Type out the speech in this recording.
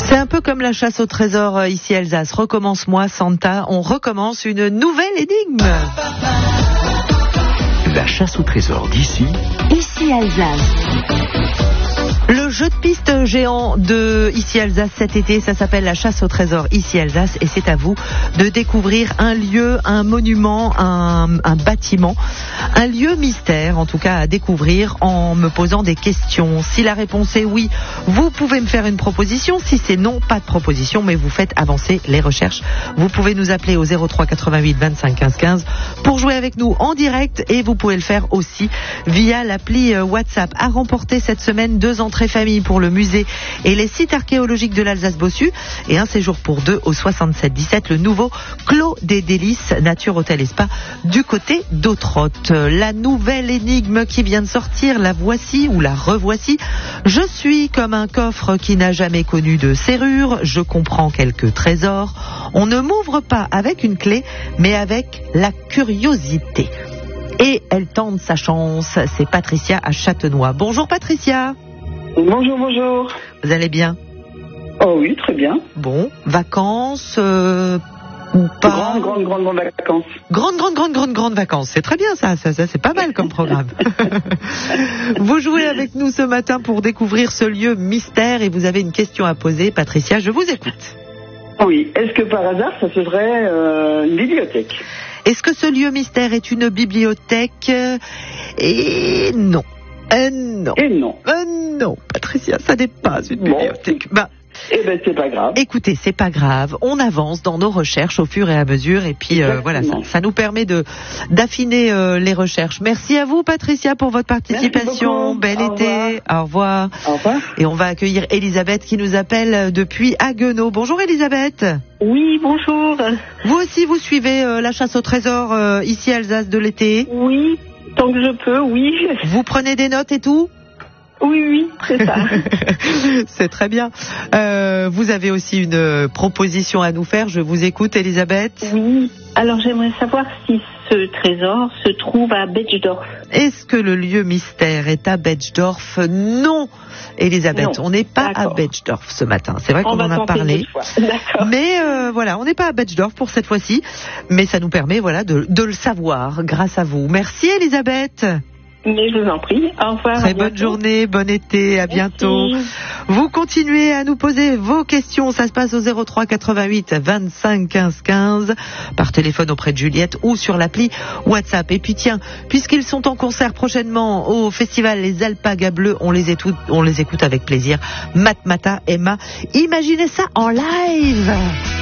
C'est un peu comme la chasse au trésor ici à Alsace. Recommence-moi, Santa. On recommence une nouvelle énigme. La chasse au trésor d'ici, ici Alsace. Le jeu de piste géant de ici Alsace cet été, ça s'appelle la chasse au trésor ici Alsace et c'est à vous de découvrir un lieu, un monument, un bâtiment, un lieu mystère en tout cas à découvrir en me posant des questions. Si la réponse est oui, vous pouvez me faire une proposition. Si c'est non, pas de proposition, mais vous faites avancer les recherches. Vous pouvez nous appeler au 03 88 25 15 15 pour jouer avec nous en direct et vous pouvez le faire aussi via l'appli WhatsApp. À remporter cette semaine 2 entrées famille pour le musée et les sites archéologiques de l'Alsace-Bossu et un séjour pour 2 au 67-17, le nouveau Clos des Délices Nature Hôtel et Spa du côté d'Autrotte. La nouvelle énigme qui vient de sortir, la voici ou la revoici. Je suis comme un coffre qui n'a jamais connu de serrure, je comprends quelques trésors. On ne m'ouvre pas avec une clé, mais avec la curiosité. Et elle tente sa chance, c'est Patricia à Châtenois. Bonjour Patricia. Bonjour, bonjour. Vous allez bien? Oh oui, très bien. Bon, vacances ou pas? Grande vacances. Grande vacances. C'est très bien ça, c'est pas mal comme programme. Vous jouez avec nous ce matin pour découvrir ce lieu mystère et vous avez une question à poser. Patricia, je vous écoute. Oui, est-ce que par hasard ça serait une bibliothèque? Est-ce que ce lieu mystère est une bibliothèque? Et non. Non. Et non. Non, Patricia, ça n'est pas une bibliothèque. Eh ben, c'est pas grave. Écoutez, c'est pas grave. On avance dans nos recherches au fur et à mesure et puis voilà, ça nous permet d'affiner les recherches. Merci à vous, Patricia, pour votre participation. Bel été. Au revoir. Au revoir. Et on va accueillir Elisabeth qui nous appelle depuis Haguenau. Bonjour, Elisabeth. Oui, bonjour. Vous aussi, vous suivez la chasse au trésor ici à Alsace de l'été? Oui. Tant que je peux, oui. Vous prenez des notes et tout? Oui, c'est ça. C'est très bien. Vous avez aussi une proposition à nous faire. Je vous écoute, Elisabeth. Oui. Alors, j'aimerais savoir si ce trésor se trouve à Betschdorf. Est-ce que le lieu mystère est à Betschdorf? Non, Elisabeth, on n'est pas à Betschdorf ce matin. C'est vrai qu'on en a parlé. Mais voilà, on n'est pas à Betschdorf pour cette fois-ci. Mais ça nous permet de le savoir grâce à vous. Merci, Elisabeth. Mais je vous en prie. Au revoir. Très bonne journée, bon été, à bientôt. Vous continuez à nous poser vos questions. Ça se passe au 03 88 25 15 15 par téléphone auprès de Juliette ou sur l'appli WhatsApp. Et puis tiens, puisqu'ils sont en concert prochainement au festival Les Alpagas Bleues, on les écoute avec plaisir. Matmata, Emma, imaginez ça en live.